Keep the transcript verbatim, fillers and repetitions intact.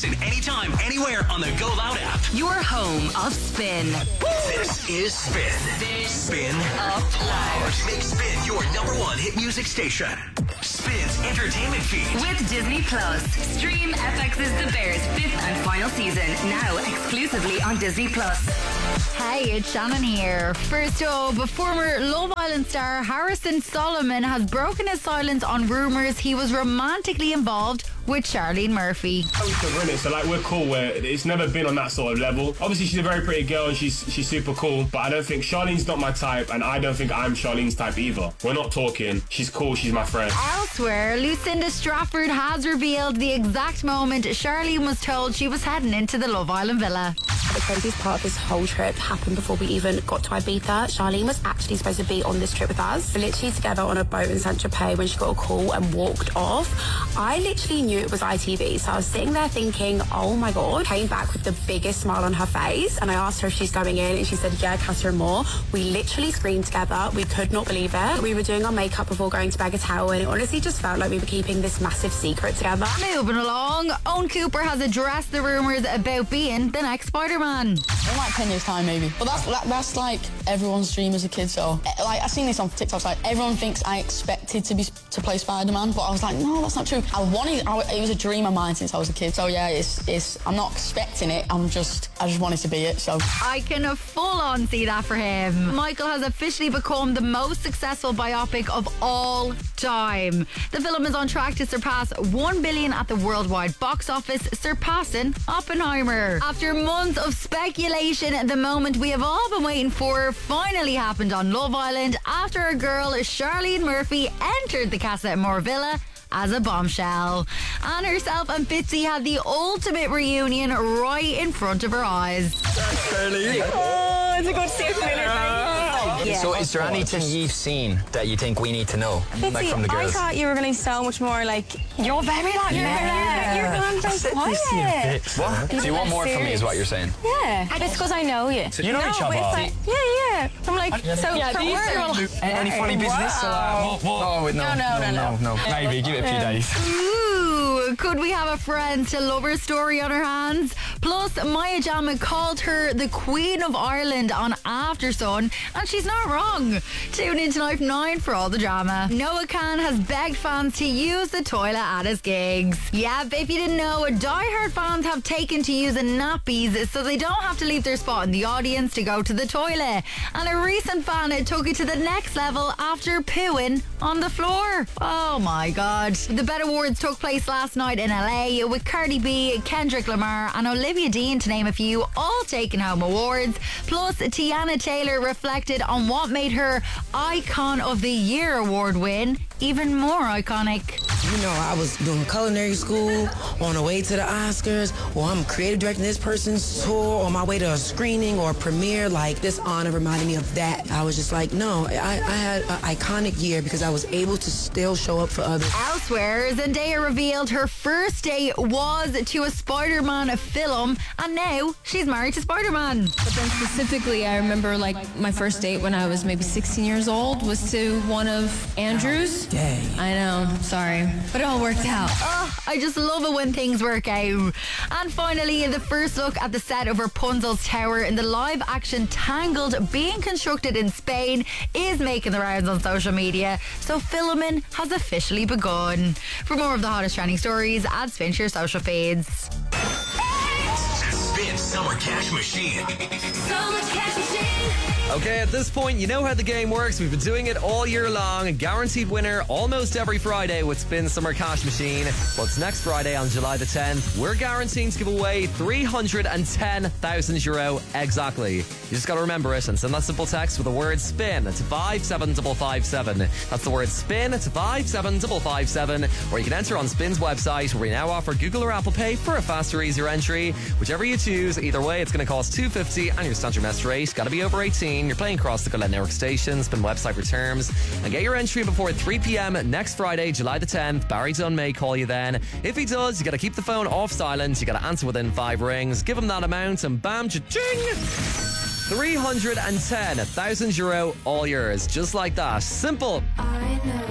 listen anytime, anywhere on the Go Loud app. Your home of Spin. This is Spin. Spin Up Loud. Make Spin your number one hit music station. Spin's entertainment feed. With Disney Plus. Stream F X's The Bears fifth and final season. Now exclusively on Disney Plus. Hey, it's Shannon here. First up, former Love Island star Harrison Solomon has broken his silence on rumours he was romantically involved with Charlene Murphy. We're in it, so like we're cool. Where it's never been on that sort of level. Obviously, she's a very pretty girl and she's she's super cool. But I don't think Charlene's not my type, and I don't think I'm Charlene's type either. We're not talking. She's cool. She's my friend. Elsewhere, Lucinda Strafford has revealed the exact moment Charlene was told she was heading into the Love Island villa. The craziest part of this whole trip happened before we even got to Ibiza. Charlene was actually supposed to be on this trip with us. We're literally together on a boat in Saint-Tropez when she got a call and walked off. I literally knew it was I T V, so I was sitting there thinking, oh my God. Came back with the biggest smile on her face, and I asked her if she's going in, and she said, yeah, Catherine Moore. We literally screamed together. We could not believe it. We were doing our makeup before going to Bagatelle, and it honestly just felt like we were keeping this massive secret together. Moving along, Owen Cooper has addressed the rumours about being the next Spider-Man. In like ten years time maybe, but that's that, that's like everyone's dream as a kid. So like I've seen this on TikTok, like everyone thinks I expected to be to play Spider-Man, but I was like, no, that's not true. I wanted I, it was a dream of mine since I was a kid. So yeah, it's it's I'm not expecting it, I'm just I just wanted to be it. So I can full on see that for him. Michael has officially become the most successful biopic of all time. The film is on track to surpass one billion at the worldwide box office, surpassing Oppenheimer. After months of speculation, the moment we have all been waiting for finally happened on Love Island after a girl, Charlene Murphy, entered the Casa Amor villa as a bombshell. And herself and Fitzy had the ultimate reunion right in front of her eyes. Charlene. Oh, it's a good safe minute. Yeah. So is there anything you've seen that you think we need to know? Fitzy, like from the girls? I thought you were going to be so much more like, you're very like, you're, yeah. you're, you're going very quiet. What? Do you want more from me is what you're saying? Yeah. It's because I know you. So you know no, each other? Like, yeah, yeah. I'm like, so yeah, for work. Any funny business? Wow. Or, uh, oh, no, no, no, no, no, no, no. Maybe, give it a few days. Ooh, could we have a friend to lover story on her hands? Plus, Maya Jama called her the Queen of Ireland on After Sun, and she's not wrong. Tune in tonight from nine for all the drama. Noah Khan has begged fans to use the toilet at his gigs. Yeah, if you didn't know, diehard fans have taken to using nappies so they don't have to leave their spot in the audience to go to the toilet. And a recent fan took it to the next level after pooing on the floor. Oh my God. The Bet Awards took place last night in L A with Cardi B, Kendrick Lamar and Olivia Dean, to name a few, all taking home awards. Plus, Tiana Taylor reflected on what made her Icon of the Year award win even more iconic. You know, I was doing culinary school, on the way to the Oscars, or I'm creative directing this person's tour, on my way to a screening or a premiere. Like, this honor reminded me of that. I was just like, no, I, I had an iconic year because I was able to still show up for others. Elsewhere, Zendaya revealed her first date was to a Spider-Man film, and now she's married to Spider-Man. But then specifically, I remember like my first date when I was maybe sixteen years old was to one of Andrew's. Dang. I know, sorry, but it all worked out. Oh, I just love it when things work out. And finally, the first look at the set of Rapunzel's Tower in the live-action Tangled being constructed in Spain is making the rounds on social media, so filming has officially begun. For more of the hottest trending stories, add Spin to your social feeds. Spin Summer Cash Machine. Summer Cash Machine. Okay, at this point, you know how the game works. We've been doing it all year long. A guaranteed winner almost every Friday with Spin Summer Cash Machine. But next Friday on July the tenth, we're guaranteeing to give away three hundred ten thousand euro exactly. You just got to remember it and send that simple text with the word SPIN to five seven five five seven. That's the word SPIN to five seven five five seven. Or you can enter on Spin's website, where we now offer Google or Apple Pay for a faster, easier entry. Whichever you choose, either way, it's going to cost two hundred fifty and your standard mess rate. Got to be over eighteen. You're playing across the Go Loud Network stations. Spin website for terms. And get your entry before three p.m. next Friday, July the tenth. Barry Dunn may call you then. If he does, you got to keep the phone off silent. You got to answer within five rings. Give him that amount and bam, cha-ching! three hundred ten thousand euro, all yours. Just like that. Simple. I know